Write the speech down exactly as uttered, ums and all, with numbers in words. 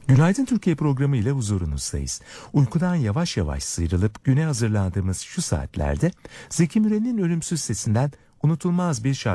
Günaydın Türkiye programı ile huzurunuzdayız. Uykudan yavaş yavaş sıyrılıp güne hazırlandığımız şu saatlerde Zeki Müren'in ölümsüz sesinden unutulmaz bir şarkı